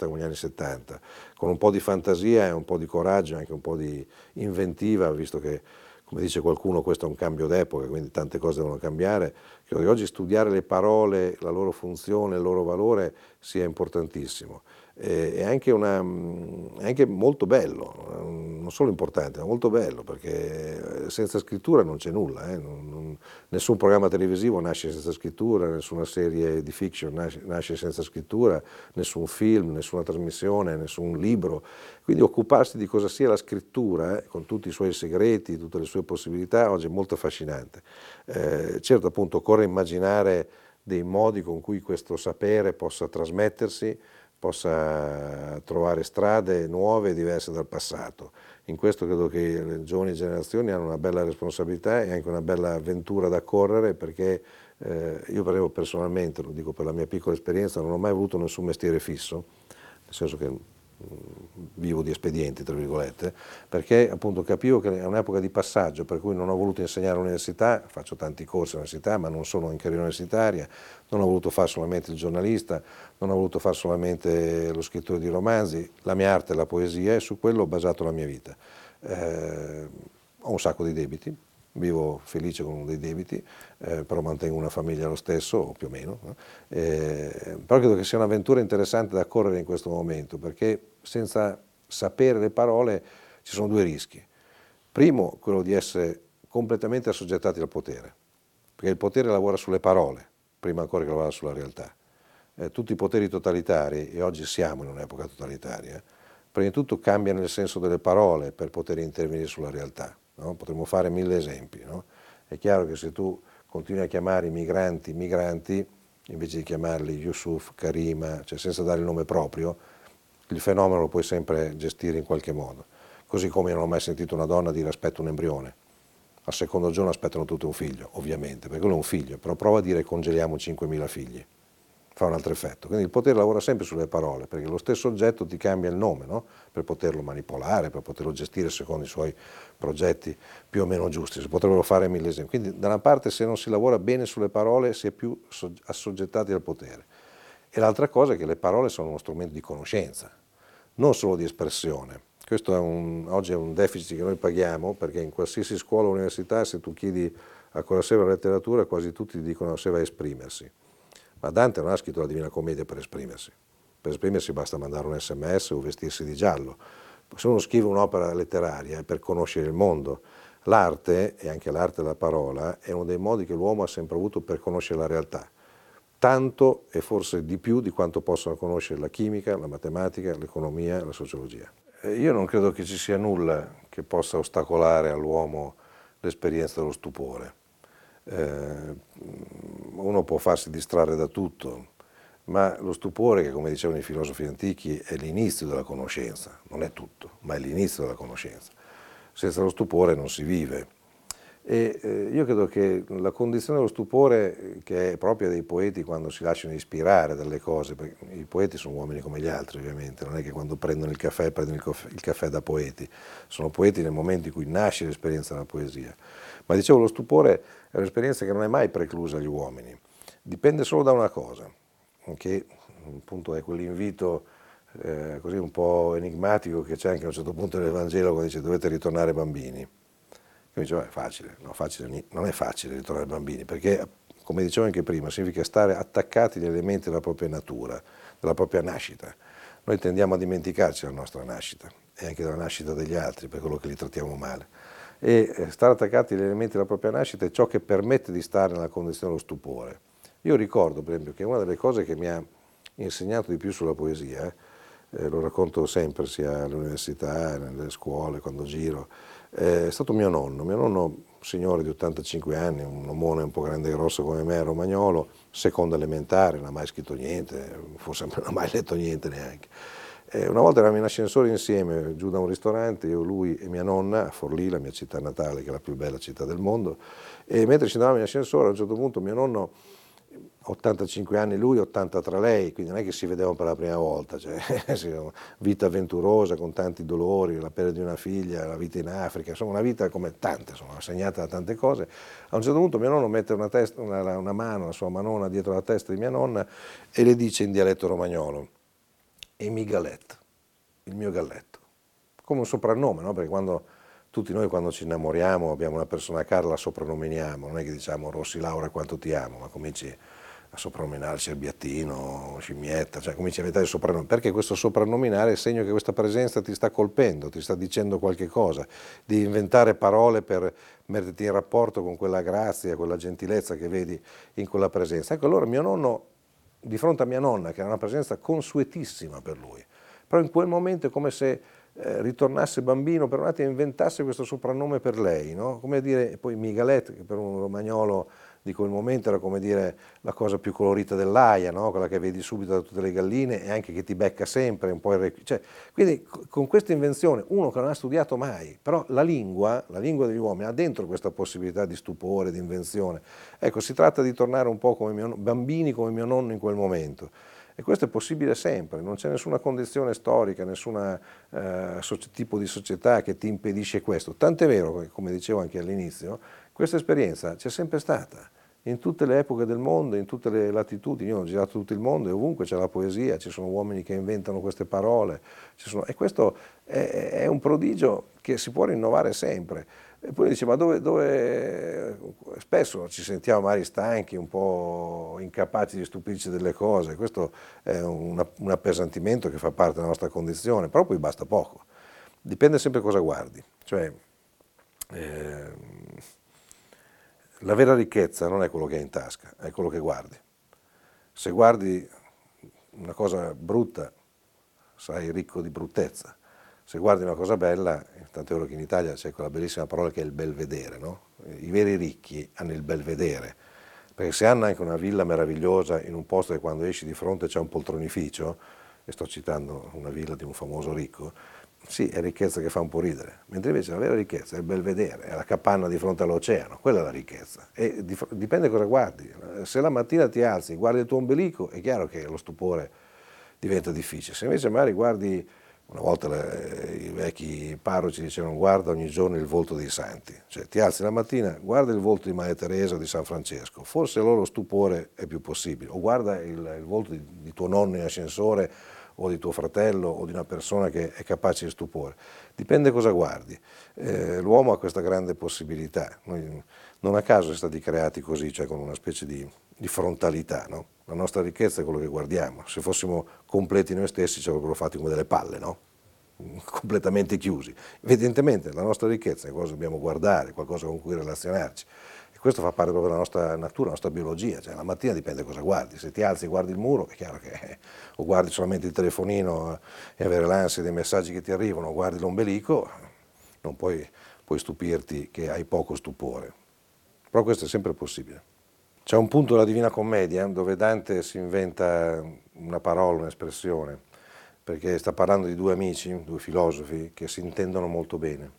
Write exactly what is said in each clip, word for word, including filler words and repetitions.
festa come gli anni settanta, con un po' di fantasia e un po' di coraggio e anche un po' di inventiva, visto che, come dice qualcuno, questo è un cambio d'epoca, quindi tante cose devono cambiare. Credo che oggi studiare le parole, la loro funzione, il loro valore sia importantissimo. È anche, una, è anche molto bello, non solo importante, ma molto bello, perché senza scrittura non c'è nulla, eh? non, non, nessun programma televisivo nasce senza scrittura, nessuna serie di fiction nasce, nasce senza scrittura, nessun film, nessuna trasmissione, nessun libro. Quindi occuparsi di cosa sia la scrittura, eh, con tutti i suoi segreti, tutte le sue possibilità, oggi è molto affascinante. Eh, certo, appunto, occorre immaginare dei modi con cui questo sapere possa trasmettersi, possa trovare strade nuove e diverse dal passato. In questo credo che le giovani generazioni hanno una bella responsabilità e anche una bella avventura da correre, perché eh, io per esempio, personalmente, lo dico per la mia piccola esperienza, non ho mai avuto nessun mestiere fisso, nel senso che vivo di espedienti, tra virgolette, perché appunto capivo che è un'epoca di passaggio, per cui non ho voluto insegnare all'università, faccio tanti corsi all'università, ma non sono in carriera universitaria, non ho voluto fare solamente il giornalista, non ho voluto fare solamente lo scrittore di romanzi, la mia arte è la poesia e su quello ho basato la mia vita. Eh, ho un sacco di debiti, vivo felice con dei debiti, eh, però mantengo una famiglia lo stesso, o più o meno, no? eh, però credo che sia un'avventura interessante da correre in questo momento, perché senza sapere le parole ci sono due rischi. Primo, quello di essere completamente assoggettati al potere, perché il potere lavora sulle parole, prima ancora che lavora sulla realtà. Eh, tutti i poteri totalitari, e oggi siamo in un'epoca totalitaria, prima di tutto cambiano il senso delle parole per poter intervenire sulla realtà. No? Potremmo fare mille esempi. No? È chiaro che se tu continui a chiamare i migranti migranti, invece di chiamarli Yusuf, Karima, cioè senza dare il nome proprio, il fenomeno lo puoi sempre gestire in qualche modo. Così come non ho mai sentito una donna dire aspetta un embrione. Al secondo giorno aspettano tutti un figlio, ovviamente, perché quello è un figlio, però prova a dire congeliamo cinquemila figli. Fa un altro effetto. Quindi il potere lavora sempre sulle parole, perché lo stesso oggetto ti cambia il nome, no? Per poterlo manipolare, per poterlo gestire secondo i suoi progetti più o meno giusti. Si potrebbero fare mille esempi. Quindi da una parte, se non si lavora bene sulle parole, si è più assoggettati al potere. E l'altra cosa è che le parole sono uno strumento di conoscenza, non solo di espressione. Questo è un, oggi è un deficit che noi paghiamo, perché in qualsiasi scuola o università, se tu chiedi a cosa serve la letteratura, quasi tutti ti dicono che serve a esprimersi. Ma Dante non ha scritto la Divina Commedia per esprimersi. Per esprimersi basta mandare un sms o vestirsi di giallo. Se uno scrive un'opera letteraria è per conoscere il mondo. L'arte, e anche l'arte della parola, è uno dei modi che l'uomo ha sempre avuto per conoscere la realtà. Tanto e forse di più di quanto possono conoscere la chimica, la matematica, l'economia e la sociologia. Io non credo che ci sia nulla che possa ostacolare all'uomo l'esperienza dello stupore. Eh, uno può farsi distrarre da tutto, ma lo stupore, che come dicevano i filosofi antichi, è l'inizio della conoscenza, non è tutto, ma è l'inizio della conoscenza. Senza lo stupore non si vive. E eh, io credo che la condizione dello stupore, che è propria dei poeti quando si lasciano ispirare dalle cose, perché i poeti sono uomini come gli altri ovviamente, non è che quando prendono il caffè prendono il caffè, il caffè da poeti, sono poeti nel momento in cui nasce l'esperienza della poesia. Ma dicevo, lo stupore è un'esperienza che non è mai preclusa agli uomini, dipende solo da una cosa, che appunto è quell'invito eh, così un po' enigmatico che c'è anche a un certo punto nel Vangelo, quando dice dovete ritornare bambini. Io dicevo, è facile, no, facile, non è facile ritornare bambini, perché, come dicevo anche prima, significa stare attaccati agli elementi della propria natura, della propria nascita. Noi tendiamo a dimenticarci della nostra nascita e anche della nascita degli altri, per quello che li trattiamo male. E stare attaccati agli elementi della propria nascita è ciò che permette di stare nella condizione dello stupore. Io ricordo, per esempio, che una delle cose che mi ha insegnato di più sulla poesia, eh, lo racconto sempre sia all'università, nelle scuole, quando giro, è stato mio nonno, mio nonno, un signore di ottantacinque anni, un omone un po' grande e grosso come me, romagnolo, seconda elementare, non ha mai scritto niente, forse non ha mai letto niente neanche. E una volta eravamo in ascensore insieme, giù da un ristorante, io, lui e mia nonna, a Forlì, la mia città natale, che è la più bella città del mondo, e mentre scendevamo in ascensore, a un certo punto mio nonno, ottantacinque anni lui, ottanta tra lei, quindi non è che si vedevano per la prima volta, cioè, vita avventurosa con tanti dolori, la perdita di una figlia, la vita in Africa, insomma una vita come tante, insomma, segnata da tante cose. A un certo punto mio nonno mette una, testa, una, una mano, la sua manona dietro la testa di mia nonna e le dice in dialetto romagnolo: e Migalet, il mio galletto, come un soprannome, no? Perché quando tutti noi quando ci innamoriamo abbiamo una persona cara, la soprannominiamo, non è che diciamo Rossi Laura quanto ti amo, ma cominci a soprannominare Cerbiattino, Scimmietta, cioè cominci a inventare il soprannome, perché questo soprannominare è il segno che questa presenza ti sta colpendo, ti sta dicendo qualche cosa, di inventare parole per metterti in rapporto con quella grazia, quella gentilezza che vedi in quella presenza. Ecco, allora mio nonno, di fronte a mia nonna, che era una presenza consuetissima per lui, però in quel momento è come se eh, ritornasse bambino per un attimo e inventasse questo soprannome per lei, no? Come dire, poi Migalet, che per un romagnolo di quel momento era come dire la cosa più colorita dell'aia, no? Quella che vedi subito da tutte le galline e anche che ti becca sempre, un po' il... cioè, quindi con questa invenzione, uno che non ha studiato mai, però la lingua, la lingua degli uomini ha dentro questa possibilità di stupore, di invenzione. Ecco, si tratta di tornare un po' come mio, bambini come mio nonno in quel momento. E questo è possibile sempre, non c'è nessuna condizione storica, nessun eh, tipo di società che ti impedisce questo. Tant'è vero che, come dicevo anche all'inizio, questa esperienza c'è sempre stata, in tutte le epoche del mondo, in tutte le latitudini. Io ho girato tutto il mondo e ovunque c'è la poesia, ci sono uomini che inventano queste parole, ci sono, e questo è, è un prodigio che si può rinnovare sempre. E poi dice, ma dove, dove, spesso ci sentiamo magari stanchi, un po' incapaci di stupirci delle cose, questo è un, un appesantimento che fa parte della nostra condizione, però poi basta poco, dipende sempre cosa guardi, cioè eh, la vera ricchezza non è quello che hai in tasca, è quello che guardi. Se guardi una cosa brutta, sarai ricco di bruttezza. Se guardi una cosa bella, tant'è vero che in Italia c'è quella bellissima parola che è il belvedere, no? I veri ricchi hanno il belvedere, perché se hanno anche una villa meravigliosa in un posto che quando esci di fronte c'è un poltronificio, e sto citando una villa di un famoso ricco, sì, è ricchezza che fa un po' ridere, mentre invece la vera ricchezza è il belvedere, è la capanna di fronte all'oceano, quella è la ricchezza. E dipende cosa guardi. Se la mattina ti alzi, guardi il tuo ombelico, è chiaro che lo stupore diventa difficile. Se invece magari guardi, una volta le, i vecchi parroci dicevano guarda ogni giorno il volto dei santi, cioè ti alzi la mattina, guarda il volto di Maria Teresa o di San Francesco, forse allora lo stupore è più possibile, o guarda il, il volto di, di tuo nonno in ascensore o di tuo fratello o di una persona che è capace di stupore, dipende cosa guardi. Eh, l'uomo ha questa grande possibilità, noi non a caso siamo stati creati così, cioè con una specie di, di frontalità, no? La nostra ricchezza è quello che guardiamo, se fossimo completi noi stessi ci avrebbero fatti come delle palle, no? Completamente chiusi. Evidentemente la nostra ricchezza è qualcosa che dobbiamo guardare, qualcosa con cui relazionarci. E questo fa parte proprio della nostra natura, della nostra biologia, cioè la mattina dipende cosa guardi, se ti alzi e guardi il muro è chiaro che eh, o guardi solamente il telefonino e avere l'ansia dei messaggi che ti arrivano, o guardi l'ombelico, non puoi, puoi stupirti che hai poco stupore. Però questo è sempre possibile. C'è un punto della Divina Commedia dove Dante si inventa una parola, un'espressione, perché sta parlando di due amici, due filosofi, che si intendono molto bene.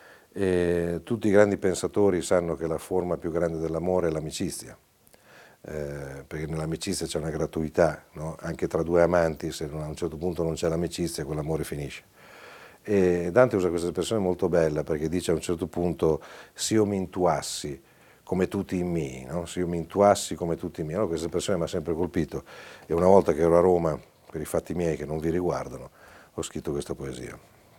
E tutti i grandi pensatori sanno che la forma più grande dell'amore è l'amicizia, eh, perché nell'amicizia c'è una gratuità, no? Anche tra due amanti, se a un certo punto non c'è l'amicizia, quell'amore finisce. E Dante usa questa espressione molto bella perché dice a un certo punto, se io mi intuassi come tutti i miei, no? Se io mi intuassi come tutti i miei. Allora, questa espressione mi ha sempre colpito e una volta che ero a Roma, per i fatti miei che non vi riguardano, ho scritto questa poesia.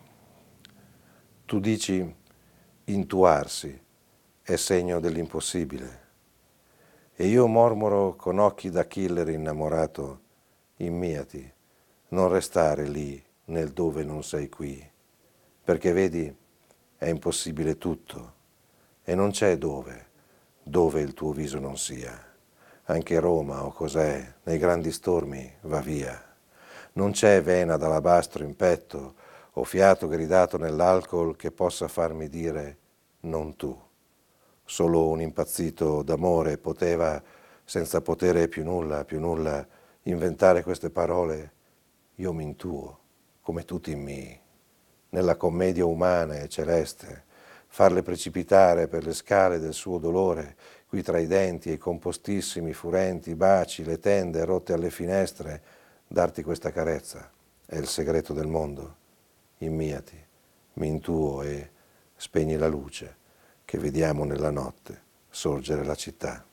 Tu dici intuarsi è segno dell'impossibile e io mormoro con occhi da killer innamorato, immiati, non restare lì nel dove non sei qui, perché vedi è impossibile tutto e non c'è dove, dove il tuo viso non sia. Anche Roma o cos'è, nei grandi stormi va via. Non c'è vena d'alabastro in petto o fiato gridato nell'alcol che possa farmi dire non tu. Solo un impazzito d'amore poteva, senza potere più nulla, più nulla, inventare queste parole. Io mi intuo, come tutti i miei, nella commedia umana e celeste, farle precipitare per le scale del suo dolore, qui tra i denti e i compostissimi, furenti baci, le tende rotte alle finestre, darti questa carezza è il segreto del mondo. Immiati, mi intuo e spegni la luce che vediamo nella notte sorgere la città.